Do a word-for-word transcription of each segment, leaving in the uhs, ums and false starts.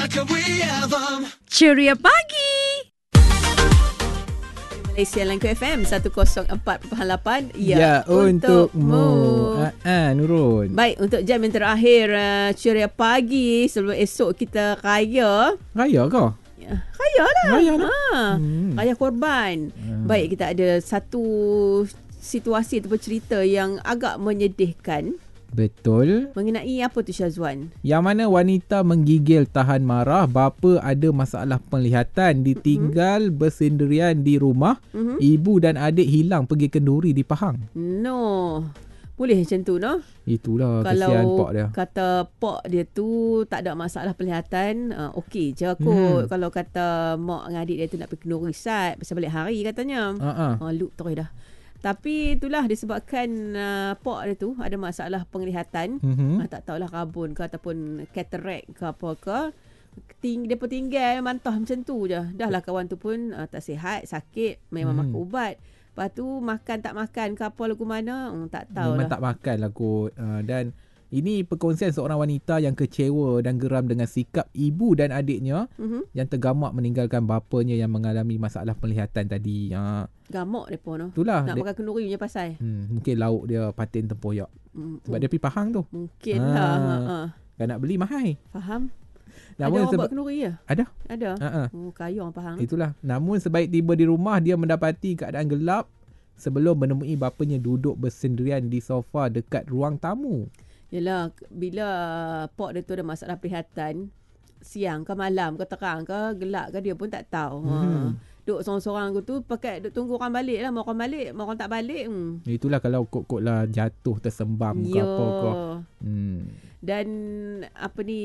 Ceria pagi. Malaysia Langko F M seratus empat perpuluhan lapan. Ya, ya untukmu. Ah, ah, Nurun. Baik, untuk jam yang terakhir uh, Ceria pagi sebelum esok kita raya. Raya ke? Ya, raya lah. Raya lah. Ha, hmm. Raya korban. Hmm. Baik, kita ada satu situasi ataupun cerita yang agak menyedihkan. Betul. Mengenai apa tu Syazwan? Yang mana wanita menggigil tahan marah bapa ada masalah penglihatan, ditinggal mm-hmm. bersendirian di rumah, mm-hmm. ibu dan adik hilang pergi kenduri di Pahang. No. Boleh macam tu no? Itulah kesian pak dia. Kalau kata pak dia tu tak ada masalah penglihatan, uh, okey je kot. Hmm. Kalau kata mak dengan adik dia tu nak pergi kenduri sat pasal balik hari katanya. Uh-uh. Oh, look terus dah. Tapi itulah disebabkan uh, pak dia tu ada masalah penglihatan. Mm-hmm. Uh, tak tahulah rabun ke ataupun cataract ke apa ke. Ting, dia pun tinggal mantah macam tu je. Dah lah kawan tu pun uh, tak sihat, sakit, memang mm. makan ubat. Lepas tu makan tak makan ke apa lagu mana, hmm, tak tahu memang lah. tak makan lah kot. Uh, dan ini perkongsian seorang wanita yang kecewa dan geram dengan sikap ibu dan adiknya mm-hmm. yang tergamak meninggalkan bapanya yang mengalami masalah penglihatan tadi. Uh, Gamak mereka no. Itulah. Nak makan kenduri punya pasal. Hmm, mungkin lauk dia patin tempoyak. Hmm, Sebab oh. dia pergi Pahang tu. Mungkin ha. lah. Ha. Kan nak beli mahal. Faham. Namun ada orang seba- buat kenduri ya? Ada. Ada. Ha-ha. Oh, kaya orang Pahang. Itulah. Namun sebaik tiba di rumah, dia mendapati keadaan gelap sebelum menemui bapanya duduk bersendirian di sofa dekat ruang tamu. Yelah, bila pak dia tu ada masalah penglihatan, siang ke malam ke terang ke gelap ke dia pun tak tahu. Hmm. Ha. Duduk sorang-sorang aku tu pakai duduk tunggu orang balik lah. Mau orang balik, mau orang tak balik. Hmm. Itulah kalau kot-kot lah jatuh tersembam ke apa ke. Hmm. Dan apa ni,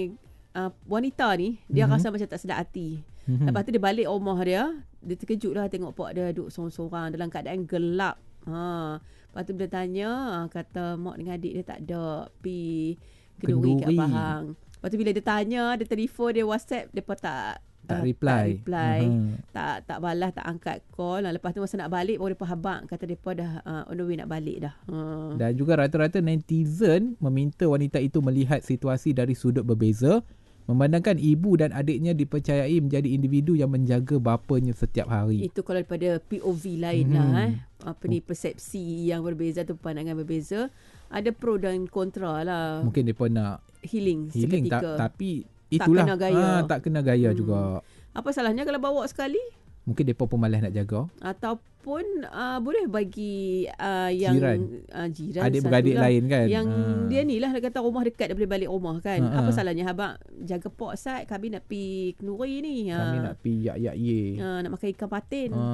uh, wanita ni, dia mm-hmm. rasa macam tak sedap hati. Mm-hmm. Lepas tu dia balik rumah dia, dia terkejut lah tengok pak dia duduk sorang-sorang dalam keadaan gelap. Ha. Lepas tu dia tanya, kata mak dengan adik dia tak ada pergi kenduri kat Pahang. Lepas tu bila dia tanya, dia telefon, dia WhatsApp, dia pun tak tak reply. Tak reply. Uh-huh. Tak tak balas, tak angkat call. Lepas tu masa nak balik baru dia habaq kata depa dah uh, on the way nak balik dah. Uh. Dan juga rata-rata netizen meminta wanita itu melihat situasi dari sudut berbeza, memandangkan ibu dan adiknya dipercayai menjadi individu yang menjaga bapanya setiap hari. Itu kalau daripada P O V lain hmm. lah eh. Apa ni, persepsi yang berbeza tu, pandangan berbeza. Ada pro dan kontra lah. Mungkin depa nak healing, healing seketika. Ta- tapi itulah tak kena gaya, ha, tak kena gaya hmm. juga. Apa salahnya kalau bawa sekali? Mungkin mereka pun malas nak jaga. Ataupun uh, boleh bagi uh, yang jiran, uh, jiran adik-beradik lain kan. Yang ha. dia ni lah, dia kata rumah dekat, dia boleh balik rumah kan. Ha, ha. Apa salahnya abang jaga pok sat, kami nak pergi kenduri ni. Ha. Kami nak pergi yak-yak ye. Ha, nak makan ikan patin. Ha.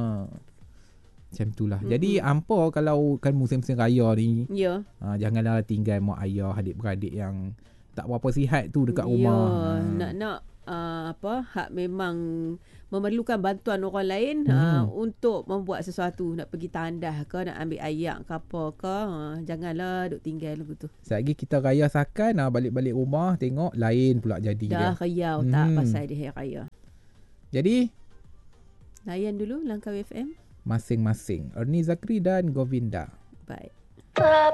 Macam itulah. Mm-hmm. Jadi hampa kalau kan musim-musim raya ni. Ya. Yeah. Ha, janganlah tinggal mak ayah, adik-beradik yang tak berapa sihat tu dekat yeah. rumah. Ha. Nak-nak Uh, apa hak memang memerlukan bantuan orang lain hmm. uh, untuk membuat sesuatu, nak pergi tandas ke, nak ambil ayak ke apa ke, uh, janganlah duk tinggal lagu tu. Selagi kita raya sakan, uh, balik-balik rumah tengok lain pula jadi dah dia. Raya hmm. tak pasal dia hari raya. Jadi layan dulu Langkawi F M masing-masing Ernie Zakri dan Govinda. Baik.